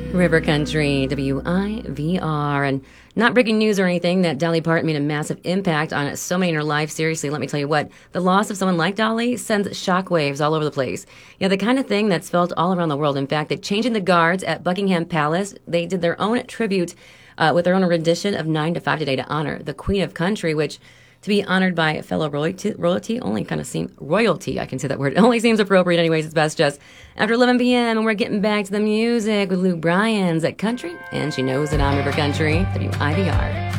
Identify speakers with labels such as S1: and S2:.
S1: River Country, WIVR. And not breaking news or anything that Dolly Parton made a massive impact on so many in her life. Seriously, let me tell you what, the loss of someone like Dolly sends shockwaves all over the place. You know, the kind of thing that's felt all around the world. In fact, they're changing the guards at Buckingham Palace. They did their own tribute with their own rendition of 9 to 5 today to honor the Queen of Country, which to be honored by fellow royalty only kind of seems royalty. I can say that word. It only seems appropriate. Anyways, it's best just after 11 p.m. and we're getting back to the music with Luke Bryan's at Country, and she knows that I'm River Country, WIVR.